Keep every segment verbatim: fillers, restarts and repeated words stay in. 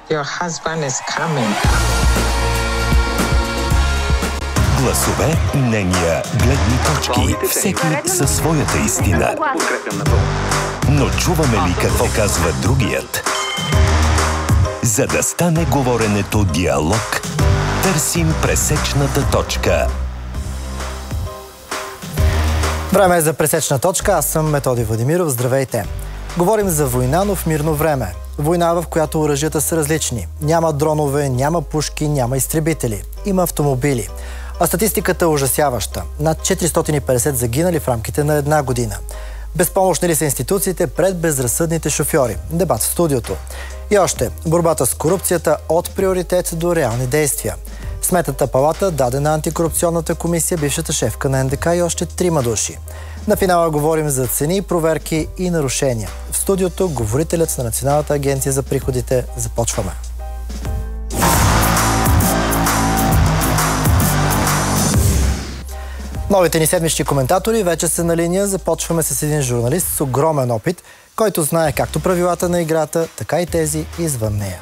Your husband is coming. Гласове, мнения, гледни точки. Всеки със своята истина. Но чуваме ли какво казва другият? За да стане говоренето диалог, търсим пресечната точка. Време е за пресечна точка. Аз съм Методи Владимиров. Здравейте! Говорим за война, но в мирно време. Война, в която оръжията са различни. Няма дронове, няма пушки, няма изтребители. Има автомобили. А статистиката е ужасяваща. Над четиристотин и петдесет загинали в рамките на една година. Безпомощни ли са институциите пред безразсъдните шофьори? Дебат в студиото. И още, борбата с корупцията от приоритет до реални действия. Сметната палата даде на антикорупционната комисия бившата шефка на Ен Де Ка и още трима души. На финала говорим за цени, проверки и нарушения. В студиото говорителят на Националната агенция за приходите. Започваме. Новите ни седмични коментатори вече са на линия. Започваме с един журналист с огромен опит, който знае както правилата на играта, така и тези извън нея.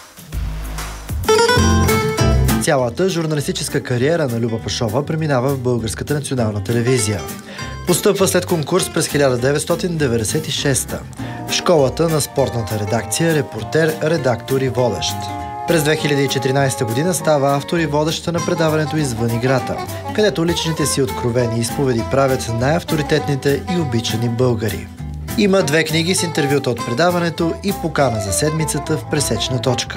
Цялата журналистическа кариера на Люба Пашова преминава в Българската национална телевизия. Постъпва след конкурс през хиляда деветстотин деветдесет и шеста. В школата на спортната редакция репортер, редактор и водещ. През две хиляди и четиринадесета година става автор и водеща на предаването Извън играта, където личните си откровени изповеди правят най-авторитетните и обичани българи. Има две книги с интервюта от предаването и покана за седмицата в пресечна точка.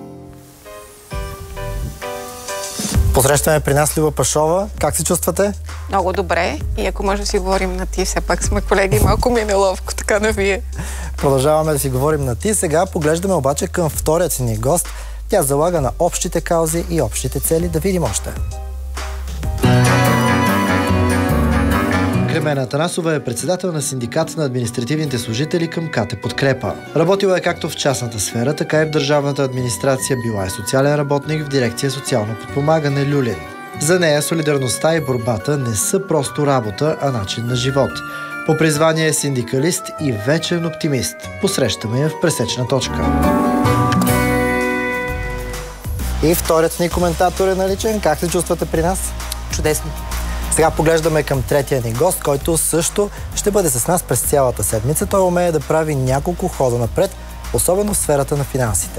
Посрещаме при нас Люба Пашова. Как се чувствате? Много добре. И ако може да си говорим на ти, все пак сме колеги, малко ми е неловко, така да вие. Продължаваме да си говорим на ти. Сега поглеждаме обаче към вторият си ни гост. Тя залага на общите каузи и общите цели. Да видим още. Кремена Атанасова е председател на синдиката на административните служители към ка те Подкрепа. Работила е както в частната сфера, така и в държавната администрация. Била е социален работник в дирекция социално подпомагане Люлин. За нея солидарността и борбата не са просто работа, а начин на живот. По призвание е синдикалист и вечен оптимист. Посрещаме я в пресечна точка. И вторият ни коментатор е наличен. Как се чувствате при нас? Чудесно. Сега поглеждаме към третия ни гост, който също ще бъде с нас през цялата седмица. Той умее да прави няколко хода напред, особено в сферата на финансите.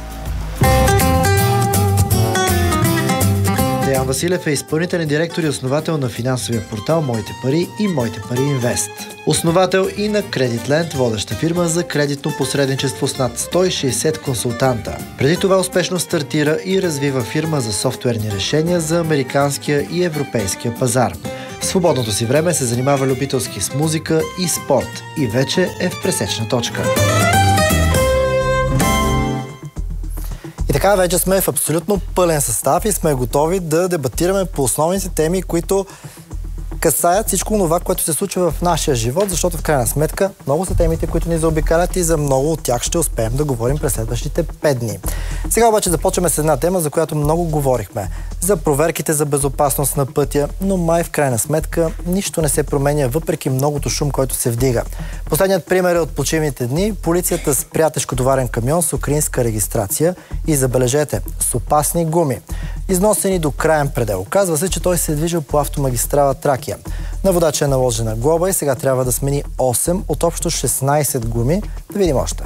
Деян Василев е изпълнителен директор и основател на финансовия портал Моите пари и Моите пари Инвест. Основател и на Кредитленд, водеща фирма за кредитно посредничество с над сто и шейсет консултанта. Преди това успешно стартира и развива фирма за софтуерни решения за американския и европейския пазар. В свободното си време се занимава любителски с музика и спорт и вече е в пресечна точка. И така вече сме в абсолютно пълен състав и сме готови да дебатираме по основните теми, които касаят всичко това, което се случва в нашия живот, защото в крайна сметка много са темите, които ни заобикалят и за много от тях ще успеем да говорим през следващите пет дни. Сега обаче започваме с една тема, за която много говорихме. За проверките за безопасност на пътя, но май в крайна сметка нищо не се променя, въпреки многото шум, който се вдига. Последният пример е от почивните дни. Полицията спря тежкотоварен камион с украинска регистрация и, забележете, с опасни гуми, износени до краен предел. Казва се, че той се е движил по автомагистрала Тракия. На водача е наложена глоба и сега трябва да смени осем от общо шестнайсет гуми. Да видим още.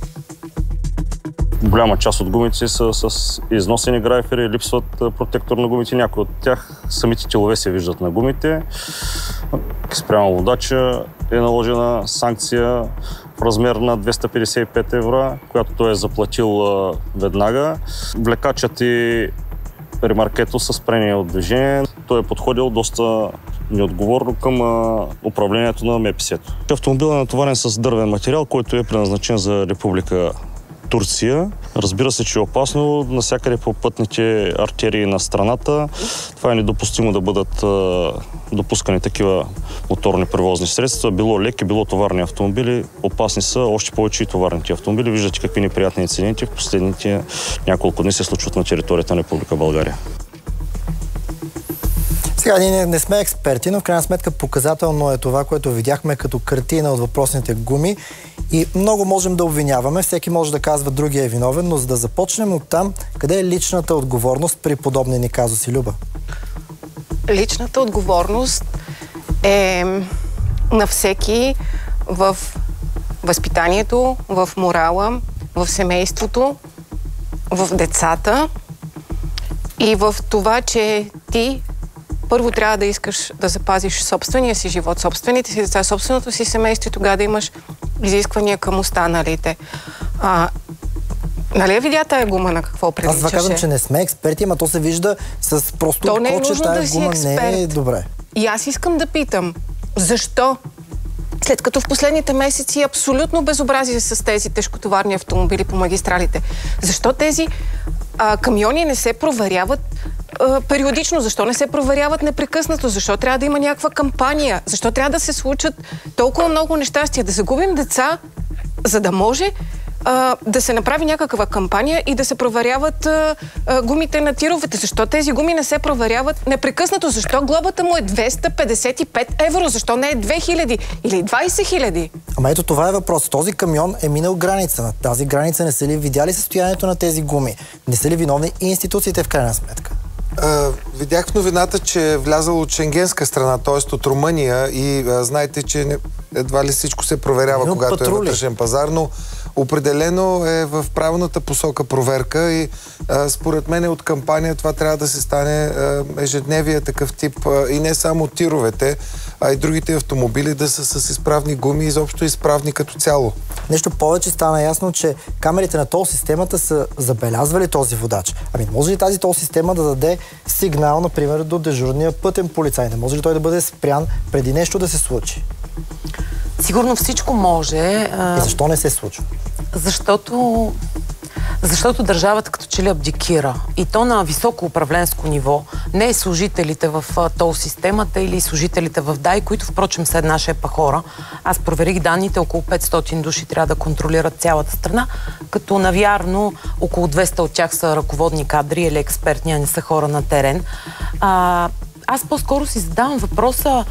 Голяма част от гумите са с износени грайфери, липсват протектор на гумите. Някои от тях самите телове се виждат на гумите. Спрямо водача е наложена санкция в размер на двеста петдесет и пет евро, която той е заплатил веднага. Влекачът и ремаркето са спрени от движение. Той е подходил доста неотговорно към а, управлението на Ем Пе Ес-то. Автомобилът е натоварен с дървен материал, който е предназначен за Република Турция. Разбира се, че е опасно навсякъде по пътните артерии на страната. Това е недопустимо да бъдат а, допускани такива моторни превозни средства. Било леки, било товарни автомобили. Опасни са още повече и товарните автомобили. Виждате какви неприятни инциденти в последните няколко дни се случват на територията на Република България. Сега ние не, не сме експерти, но в крайна сметка показателно е това, което видяхме като картина от въпросните гуми. И много можем да обвиняваме, всеки може да казва другия е виновен, но за да започнем от там, къде е личната отговорност при подобни ни казуси, Люба? Личната отговорност е на всеки в възпитанието, в морала, в семейството, в децата и в това, че ти първо трябва да искаш да запазиш собствения си живот, собствените си деца, собственото си семейство и тогава да имаш изисквания към останалите. А, нали видя тая гума на какво приличаше? Аз това казвам, че не сме експерти, ама то се вижда с просто то не е коче, нужно тая да си гума експерт. не е добре. И аз искам да питам, защо? След като в последните месеци е абсолютно безобразие с тези тежкотоварни автомобили по магистралите. Защо тези а, камиони не се проверяват а, периодично? Защо не се проверяват непрекъснато? Защо трябва да има някаква кампания? Защо трябва да се случат толкова много нещастия? Да загубим деца, за да може а, да се направи някаква кампания и да се проверяват а, а, гумите на тировете. Защо тези гуми не се проверяват непрекъснато? Защо глобата му е двеста петдесет и пет евро? Защо не е две хиляди или двайсет хиляди? Ама ето това е въпрос. Този камион е минал граница. На тази граница не са ли видяли състоянието на тези гуми? Не са ли виновни и институциите в крайна сметка? А, видях в новината, че е влязал от шенгенска страна, т.е. от Румъния и а, знаете, че не, едва ли всичко се проверява, но когато патрули. е вътрешен пазар, но определено е в правилната посока проверка и а, според мен от кампания това трябва да се стане а, ежедневие такъв тип а, и не само тировете, а и другите автомобили да са с изправни гуми, изобщо изправни като цяло. Нещо повече стана ясно, че камерите на тол системата са забелязвали този водач. Ами може ли тази тол система да даде сигнал, например, до дежурния пътен полицай? Не може ли той да бъде спрян преди нещо да се случи? Сигурно всичко може. И защо не се случва? Защото, защото държавата като че ли абдикира. И то на високо управленско ниво. Не е служителите в тол системата или служителите в ДАИ, които впрочем са една шепа хора. Аз проверих данните, около петстотин души трябва да контролират цялата страна, като навярно около двеста от тях са ръководни кадри или експертни, а не са хора на терен. А, аз по-скоро си задавам въпроса,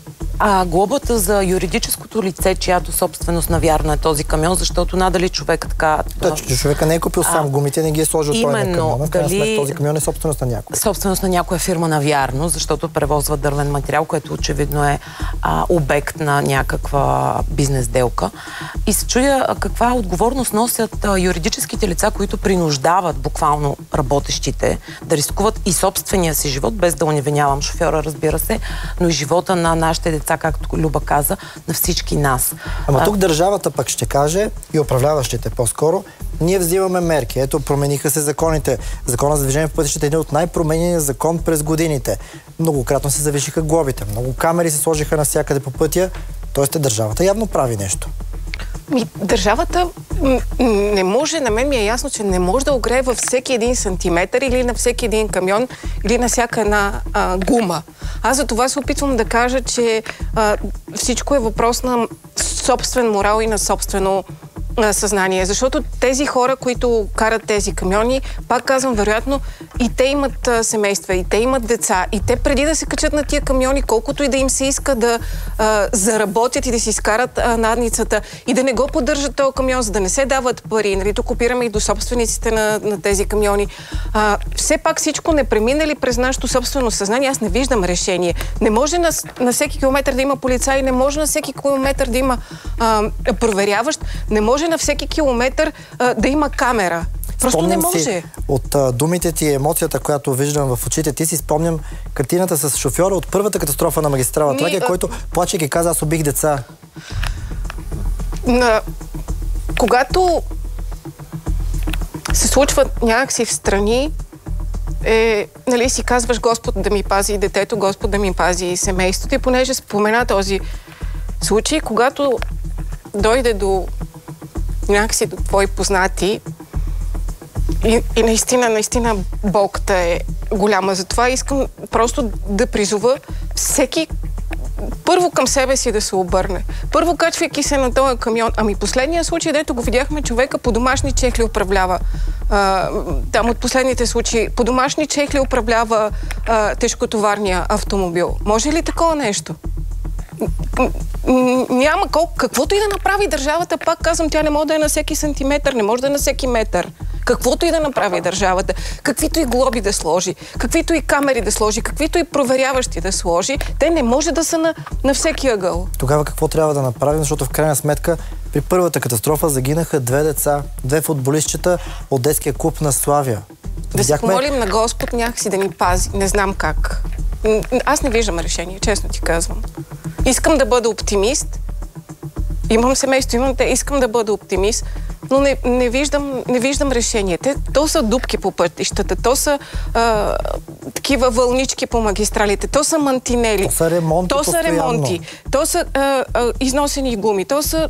а глобата за юридическото лице, чиято собственост навярно е този камион, защото надали човек така... Да, че човека не е купил сам гумите, не ги е сложил той на камиона. Дали... Този камион е собственост на някой. Собственост на някоя фирма навярно, защото превозва дървен материал, което очевидно е а, обект на някаква бизнес делка. И се чудя каква отговорност носят а, юридическите лица, които принуждават буквално работещите да рискуват и собствения си живот, без да уневинявам шофьора, разбира се, но и живота на нашите деца, както Люба каза, на всички нас. Ама тук държавата пък ще каже, и управляващите по-скоро, ние взимаме мерки. Ето, промениха се законите. Закона за движение в пътищата е един от най-променения закон през годините. Многократно се завишиха глобите. Много камери се сложиха навсякъде по пътя. Тоест, държавата явно прави нещо. Ми, държавата не може, на мен ми е ясно, че не може да огрее във всеки един сантиметър или на всеки един камион или на всяка една а, гума. Аз за това се опитвам да кажа, че а, всичко е въпрос на собствен морал и на собствено а, съзнание. Защото тези хора, които карат тези камиони, пак казвам, вероятно, и те имат а, семейства, и те имат деца, и те преди да се качат на тия камиони, колкото и да им се иска да а, заработят и да си изкарат а, надницата и да не го поддържат този камион, за да не се дават пари. Нали, тук опираме и до собствениците на, на тези камиони. А, все пак всичко не преминали през нашето собствено съзнание. Аз не виждам решение. Не може на, на всеки километър да има полицай, не може на всеки километър да има а, проверяващ, не може на всеки километър а, да има камера. Просто спомням не може. Си, от а, думите ти и емоцията, която виждам в очите ти, си спомням картината с шофьора от първата катастрофа на магистрала Тракия, а... който плачейки каза, аз убих деца. На... Когато се случват някакси в страни, е, нали, си казваш Господ да ми пази детето, Господ да ми пази семейството. И понеже спомена този случай, когато дойде до някакси до твои познати и, и наистина, наистина болката е голяма. Затова искам просто да призова всеки първо към себе си да се обърне. Първо, качвайки се на този камион. Ами последния случай, дето го видяхме, човека по домашни чехли управлява. А, там от последните случаи. По домашни чехли управлява а, тежкотоварния автомобил. Може ли такова нещо? няма колко, каквото и да направи държавата, пак казвам, тя не може да е на всеки сантиметър, не може да е на всеки метър. Каквото и да направи държавата, каквито и глоби да сложи, каквито и камери да сложи, каквито и проверяващи да сложи, те не може да са на, на всеки ъгъл. Тогава какво трябва да направим, защото в крайна сметка при първата катастрофа загинаха две деца, две футболистчета от детския клуб на Славия. Да Видяхме... се помолим на Господ някакси да ни пази. Не знам как. Аз не виждам решение, честно ти казвам. Искам да бъда оптимист. Имам семейство, имам те, искам да бъда оптимист, но не, не, виждам, не виждам решение. Те, то са дупки по пътищата, то са а, такива вълнички по магистралите, то са мантинели. То са ремонти. То са ремонти. То са а, а, износени гуми. То са...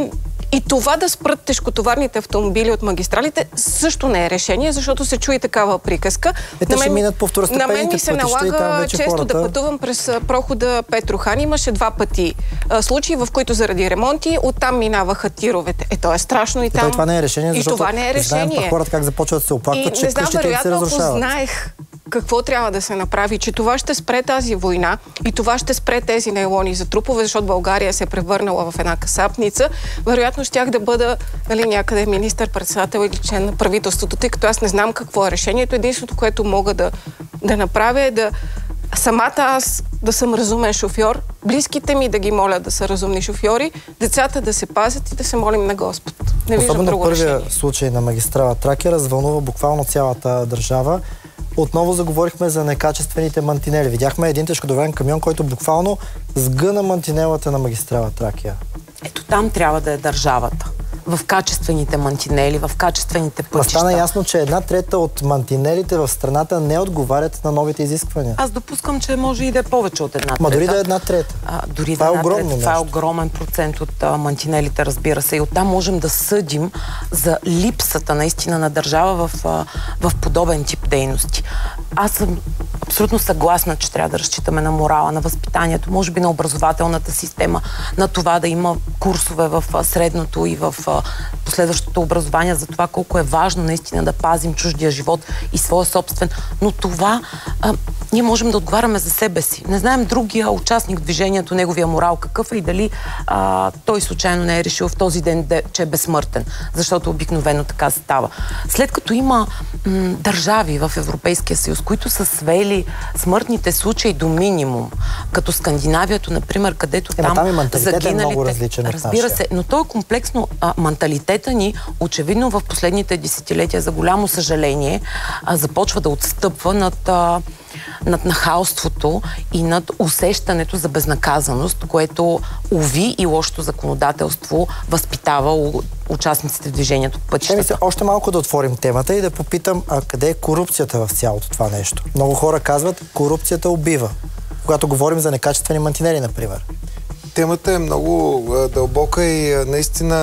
И това да спрат тежкотоварните автомобили от магистралите също не е решение, защото се чуи такава приказка. Е, те ще минат по второстепенните пътища. На мен ми се налага често хората... да пътувам през прохода Петрохан. Имаше два пъти а, случаи, в които заради ремонти оттам минаваха тировете. Е, то е страшно и там. И това не е решение, защото и това не е решение. Знаем хората как започват да се оплакват, че къщите им се разрушават. Ако знаех какво трябва да се направи, че това ще спре тази война и това ще спре тези нейлони за трупове, защото България се е превърнала в една касапница, вероятно щях да бъда, нали, някъде министър-председател или член на правителството, тъй като аз не знам какво е решението. Единственото, което мога да, да направя е да самата аз да съм разумен шофьор, близките ми да ги моля да са разумни шофьори, децата да се пазят и да се молим на Господ. Не виждам друго решение. Особено първия случай на магистрала Тракия развълнува буквално цялата държава. Отново заговорихме за некачествените мантинели. Видяхме един тежкотоварен камион, който буквално сгъна мантинелата на магистрала Тракия. Ето там трябва да е държавата. В качествените мантинели, в качествените пътища. Стана ясно, че една трета от мантинелите в страната не отговарят на новите изисквания. Аз допускам, че може и да е повече от една трета. Ма дори да е една трета. А, дори това, да е огромно трета. Това е огромен процент от а, мантинелите, разбира се. И оттам можем да съдим за липсата наистина на държава в, а, в подобен тип дейности. Аз съм абсолютно съгласна, че трябва да разчитаме на морала, на възпитанието, може би на образователната система, на това да има курсове в а, средното и в а, последващото образование за това колко е важно наистина да пазим чуждия живот и своя собствен. Но това а, ние можем да отговаряме за себе си. Не знаем другия участник в движението, неговия морал какъв е и дали а, той случайно не е решил в този ден, де, че е безсмъртен, защото обикновено така става. След като има м, държави в Европейския съюз, които са свели смъртните случаи до минимум, като Скандинавието, например, където е, там, там загиналите... Е много различен от разбира се, но то е комплексно. А, менталитета ни, очевидно в последните десетилетия, за голямо съжаление, а, започва да отстъпва над, а, над нахалството и над усещането за безнаказаност, което уви и лошото законодателство възпитава у, участниците в движението по пътищата. Ще ми се още малко да отворим темата и да попитам, а къде е корупцията в цялото това нещо? Много хора казват, корупцията убива. Когато говорим за некачествени мантинели, например. Темата е много дълбока и наистина